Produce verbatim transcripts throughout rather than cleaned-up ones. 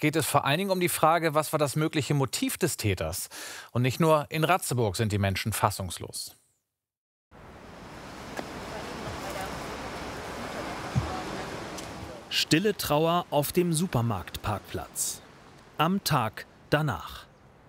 geht es vor allen Dingen um die Frage, was war das mögliche Motiv des Täters? Und nicht nur in Ratzeburg sind die Menschen fassungslos. Stille Trauer auf dem Supermarktparkplatz. Am Tag danach.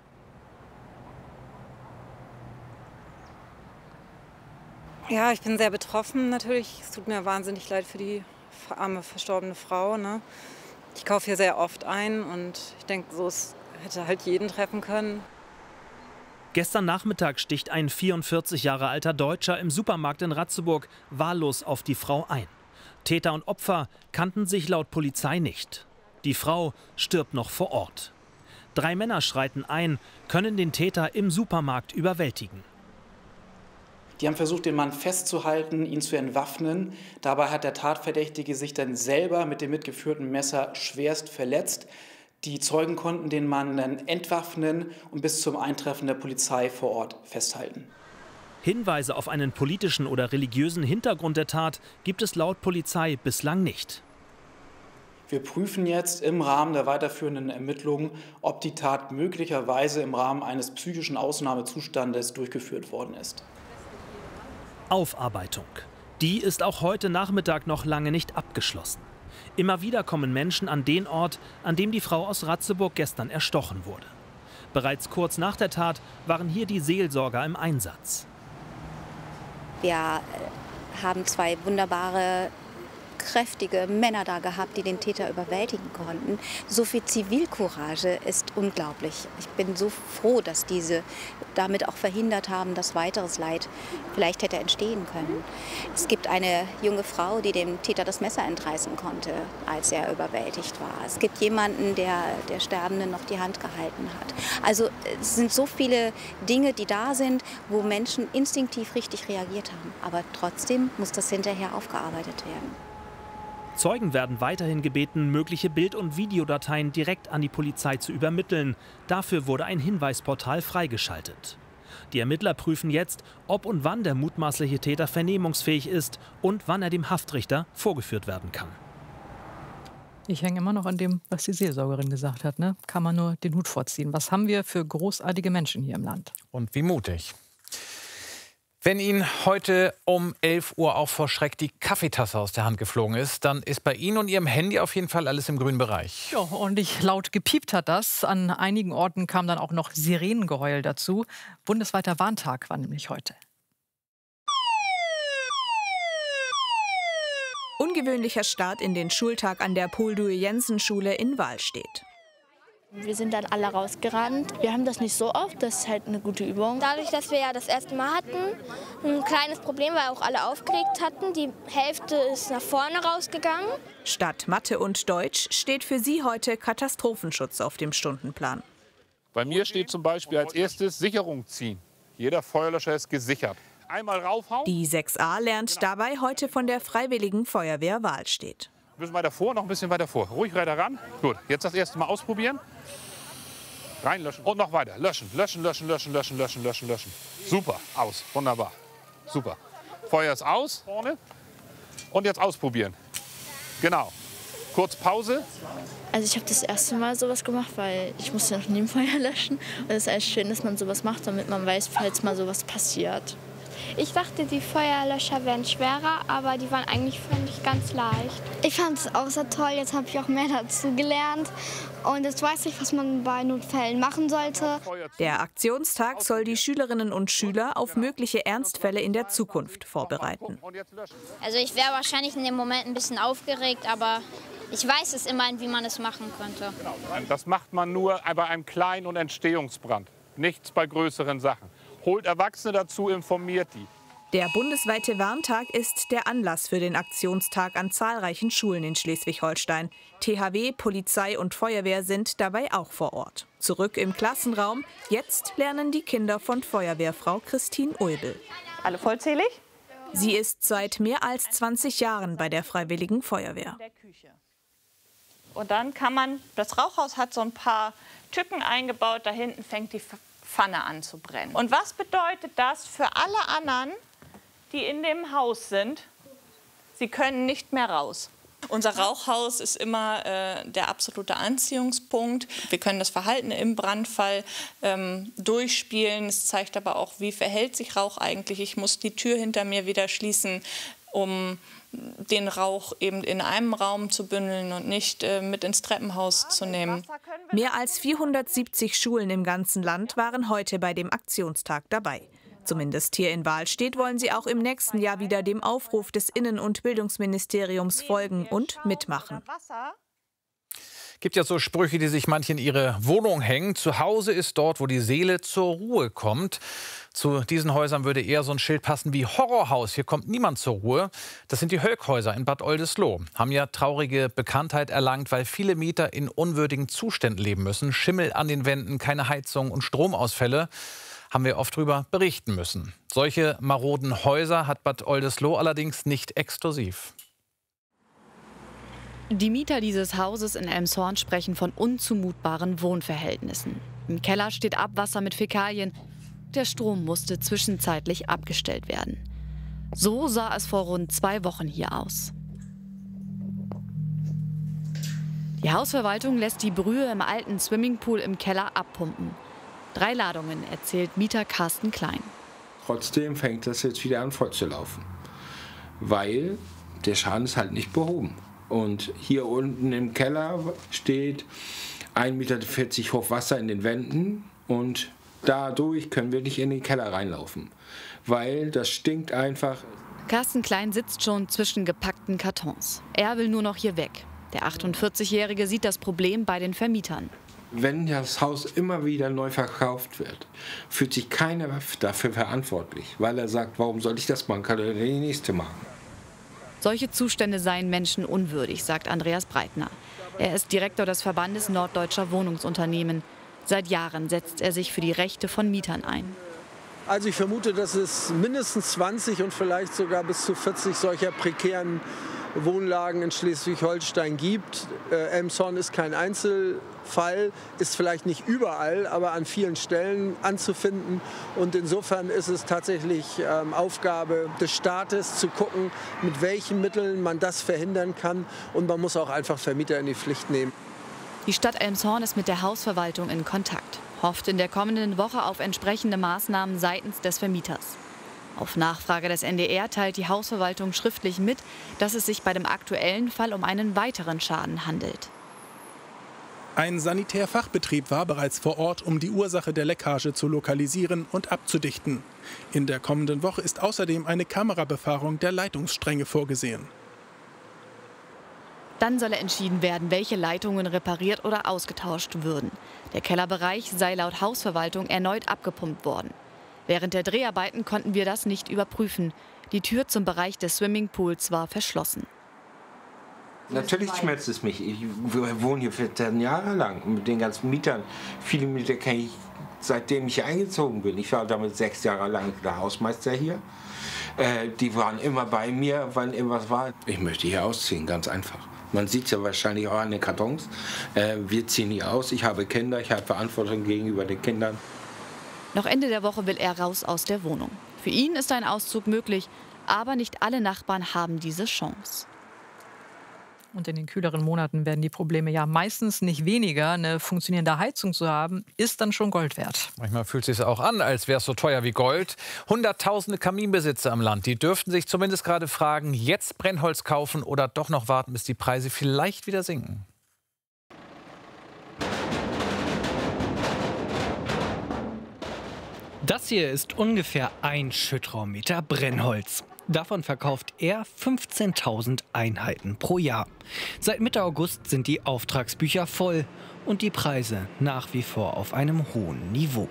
Ja, ich bin sehr betroffen natürlich. Es tut mir wahnsinnig leid für die arme, verstorbene Frau. Ne? Ich kaufe hier sehr oft ein und ich denke, so es hätte halt jeden treffen können. Gestern Nachmittag sticht ein vierundvierzig Jahre alter Deutscher im Supermarkt in Ratzeburg wahllos auf die Frau ein. Täter und Opfer kannten sich laut Polizei nicht. Die Frau stirbt noch vor Ort. Drei Männer schreiten ein, können den Täter im Supermarkt überwältigen. Die haben versucht, den Mann festzuhalten, ihn zu entwaffnen. Dabei hat der Tatverdächtige sich dann selber mit dem mitgeführten Messer schwerst verletzt. Die Zeugen konnten den Mann dann entwaffnen und bis zum Eintreffen der Polizei vor Ort festhalten. Hinweise auf einen politischen oder religiösen Hintergrund der Tat gibt es laut Polizei bislang nicht. Wir prüfen jetzt im Rahmen der weiterführenden Ermittlungen, ob die Tat möglicherweise im Rahmen eines psychischen Ausnahmezustandes durchgeführt worden ist. Aufarbeitung. Die ist auch heute Nachmittag noch lange nicht abgeschlossen. Immer wieder kommen Menschen an den Ort, an dem die Frau aus Ratzeburg gestern erstochen wurde. Bereits kurz nach der Tat waren hier die Seelsorger im Einsatz. Wir haben zwei wunderbare, kräftige Männer da gehabt, die den Täter überwältigen konnten. So viel Zivilcourage ist unglaublich. Ich bin so froh, dass diese damit auch verhindert haben, dass weiteres Leid vielleicht hätte entstehen können. Es gibt eine junge Frau, die dem Täter das Messer entreißen konnte, als er überwältigt war. Es gibt jemanden, der der Sterbenden noch die Hand gehalten hat. Also es sind so viele Dinge, die da sind, wo Menschen instinktiv richtig reagiert haben. Aber trotzdem muss das hinterher aufgearbeitet werden. Zeugen werden weiterhin gebeten, mögliche Bild- und Videodateien direkt an die Polizei zu übermitteln. Dafür wurde ein Hinweisportal freigeschaltet. Die Ermittler prüfen jetzt, ob und wann der mutmaßliche Täter vernehmungsfähig ist und wann er dem Haftrichter vorgeführt werden kann. Ich hänge immer noch an dem, was die Seelsorgerin gesagt hat. Ne? Kann man nur den Hut vorziehen. Was haben wir für großartige Menschen hier im Land? Und wie mutig. Wenn Ihnen heute um elf Uhr auch vor Schreck die Kaffeetasse aus der Hand geflogen ist, dann ist bei Ihnen und Ihrem Handy auf jeden Fall alles im grünen Bereich. Ja, ordentlich laut gepiept hat das. An einigen Orten kam dann auch noch Sirenengeheul dazu. Bundesweiter Warntag war nämlich heute. Ungewöhnlicher Start in den Schultag an der Poldue-Jensen-Schule in Wahlstedt. Wir sind dann alle rausgerannt. Wir haben das nicht so oft, das ist halt eine gute Übung. Dadurch, dass wir ja das erste Mal hatten, ein kleines Problem, weil auch alle aufgeregt hatten. Die Hälfte ist nach vorne rausgegangen. Statt Mathe und Deutsch steht für sie heute Katastrophenschutz auf dem Stundenplan. Bei mir steht zum Beispiel als erstes Sicherung ziehen. Jeder Feuerlöscher ist gesichert. Einmal raufhauen. Die sechs a lernt dabei heute von der Freiwilligen Feuerwehr Wahlstedt. Ein bisschen weiter vor, noch ein bisschen weiter vor. Ruhig weiter ran. Gut, jetzt das erste Mal ausprobieren. Reinlöschen und noch weiter. Löschen, löschen, löschen, löschen, löschen, löschen, löschen, löschen. Super, aus. Wunderbar. Super. Feuer ist aus. Vorne. Und jetzt ausprobieren. Genau. Kurz Pause. Also ich habe das erste Mal sowas gemacht, weil ich musste noch nie ein Feuer löschen. Und es ist eigentlich schön, dass man sowas macht, damit man weiß, falls mal sowas passiert. Ich dachte, die Feuerlöscher wären schwerer, aber die waren eigentlich, fand ich, ganz leicht. Ich fand es auch sehr toll, jetzt habe ich auch mehr dazu gelernt. Und jetzt weiß ich, was man bei Notfällen machen sollte. Der Aktionstag soll die Schülerinnen und Schüler auf mögliche Ernstfälle in der Zukunft vorbereiten. Also ich wäre wahrscheinlich in dem Moment ein bisschen aufgeregt, aber ich weiß es immerhin, wie man es machen könnte. Das macht man nur bei einem kleinen und Entstehungsbrand, nichts bei größeren Sachen. Holt Erwachsene dazu, informiert die. Der bundesweite Warntag ist der Anlass für den Aktionstag an zahlreichen Schulen in Schleswig-Holstein. T H W, Polizei und Feuerwehr sind dabei auch vor Ort. Zurück im Klassenraum, jetzt lernen die Kinder von Feuerwehrfrau Christine Ulbel. Alle vollzählig? Sie ist seit mehr als zwanzig Jahren bei der Freiwilligen Feuerwehr. Und dann kann man, das Rauchhaus hat so ein paar Tücken eingebaut, da hinten fängt die Pfanne an zu brennen. Und was bedeutet das für alle anderen, die in dem Haus sind? Sie können nicht mehr raus. Unser Rauchhaus ist immer äh, der absolute Anziehungspunkt. Wir können das Verhalten im Brandfall ähm, durchspielen. Es zeigt aber auch, wie verhält sich Rauch eigentlich. Ich muss die Tür hinter mir wieder schließen, um den Rauch eben in einem Raum zu bündeln und nicht äh, mit ins Treppenhaus zu nehmen. Mehr als vierhundertsiebzig Schulen im ganzen Land waren heute bei dem Aktionstag dabei. Zumindest hier in Wahlstedt wollen sie auch im nächsten Jahr wieder dem Aufruf des Innen- und Bildungsministeriums folgen und mitmachen. Gibt ja so Sprüche, die sich manche in ihre Wohnung hängen. Zu Hause ist dort, wo die Seele zur Ruhe kommt. Zu diesen Häusern würde eher so ein Schild passen wie Horrorhaus. Hier kommt niemand zur Ruhe. Das sind die Hölk-Häuser in Bad Oldesloe. Haben ja traurige Bekanntheit erlangt, weil viele Mieter in unwürdigen Zuständen leben müssen. Schimmel an den Wänden, keine Heizung und Stromausfälle. Haben wir oft darüber berichten müssen. Solche maroden Häuser hat Bad Oldesloe allerdings nicht exklusiv. Die Mieter dieses Hauses in Elmshorn sprechen von unzumutbaren Wohnverhältnissen. Im Keller steht Abwasser mit Fäkalien. Der Strom musste zwischenzeitlich abgestellt werden. So sah es vor rund zwei Wochen hier aus. Die Hausverwaltung lässt die Brühe im alten Swimmingpool im Keller abpumpen. Drei Ladungen, erzählt Mieter Carsten Klein. Trotzdem fängt das jetzt wieder an vorzulaufen, weil der Schaden ist halt nicht behoben. Und hier unten im Keller steht ein Meter vierzig hoch Wasser in den Wänden und dadurch können wir nicht in den Keller reinlaufen, weil das stinkt einfach. Carsten Klein sitzt schon zwischen gepackten Kartons. Er will nur noch hier weg. Der achtundvierzigjährige sieht das Problem bei den Vermietern. Wenn das Haus immer wieder neu verkauft wird, fühlt sich keiner dafür verantwortlich, weil er sagt, warum soll ich das machen, kann er die nächste machen. Solche Zustände seien menschenunwürdig, sagt Andreas Breitner. Er ist Direktor des Verbandes Norddeutscher Wohnungsunternehmen. Seit Jahren setzt er sich für die Rechte von Mietern ein. Also ich vermute, dass es mindestens zwanzig und vielleicht sogar bis zu vierzig solcher prekären Wohnlagen in Schleswig-Holstein gibt. Äh, Elmshorn ist kein Einzelfall, ist vielleicht nicht überall, aber an vielen Stellen anzufinden. Und insofern ist es tatsächlich ähm, Aufgabe des Staates zu gucken, mit welchen Mitteln man das verhindern kann. Und man muss auch einfach Vermieter in die Pflicht nehmen. Die Stadt Elmshorn ist mit der Hausverwaltung in Kontakt, hofft in der kommenden Woche auf entsprechende Maßnahmen seitens des Vermieters. Auf Nachfrage des N D R teilt die Hausverwaltung schriftlich mit, dass es sich bei dem aktuellen Fall um einen weiteren Schaden handelt. Ein Sanitärfachbetrieb war bereits vor Ort, um die Ursache der Leckage zu lokalisieren und abzudichten. In der kommenden Woche ist außerdem eine Kamerabefahrung der Leitungsstränge vorgesehen. Dann solle entschieden werden, welche Leitungen repariert oder ausgetauscht würden. Der Kellerbereich sei laut Hausverwaltung erneut abgepumpt worden. Während der Dreharbeiten konnten wir das nicht überprüfen. Die Tür zum Bereich des Swimmingpools war verschlossen. Natürlich schmerzt es mich. Ich wohne hier vierzehn Jahre lang mit den ganzen Mietern. Viele Mieter kenne ich, seitdem ich hier eingezogen bin. Ich war damit sechs Jahre lang der Hausmeister hier. Äh, die waren immer bei mir, wann irgendwas war. Ich möchte hier ausziehen, ganz einfach. Man sieht es ja wahrscheinlich auch an den Kartons. Äh, wir ziehen hier aus. Ich habe Kinder, ich habe Verantwortung gegenüber den Kindern. Noch Ende der Woche will er raus aus der Wohnung. Für ihn ist ein Auszug möglich, aber nicht alle Nachbarn haben diese Chance. Und in den kühleren Monaten werden die Probleme ja meistens nicht weniger. Eine funktionierende Heizung zu haben, ist dann schon Gold wert. Manchmal fühlt es sich auch an, als wäre es so teuer wie Gold. Hunderttausende Kaminbesitzer am Land, die dürften sich zumindest gerade fragen, jetzt Brennholz kaufen oder doch noch warten, bis die Preise vielleicht wieder sinken. Das hier ist ungefähr ein Schüttraummeter Brennholz. Davon verkauft er fünfzehntausend Einheiten pro Jahr. Seit Mitte August sind die Auftragsbücher voll und die Preise nach wie vor auf einem hohen Niveau.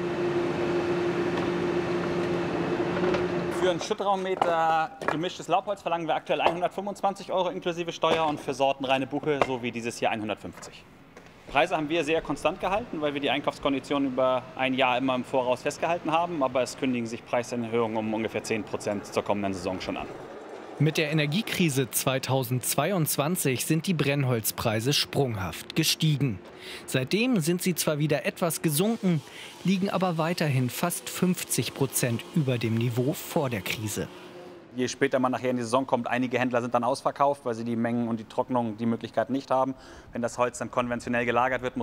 Für einen Schüttraummeter gemischtes Laubholz verlangen wir aktuell hundertfünfundzwanzig Euro inklusive Steuer und für sortenreine Buche, so wie dieses hier, hundertfünfzig. Preise haben wir sehr konstant gehalten, weil wir die Einkaufskonditionen über ein Jahr immer im Voraus festgehalten haben. Aber es kündigen sich Preiserhöhungen um ungefähr zehn Prozent zur kommenden Saison schon an. Mit der Energiekrise zweitausendzweiundzwanzig sind die Brennholzpreise sprunghaft gestiegen. Seitdem sind sie zwar wieder etwas gesunken, liegen aber weiterhin fast fünfzig Prozent über dem Niveau vor der Krise. Je später man nachher in die Saison kommt, einige Händler sind dann ausverkauft, weil sie die Mengen und die Trocknung, die Möglichkeit nicht haben. Wenn das Holz dann konventionell gelagert wird, muss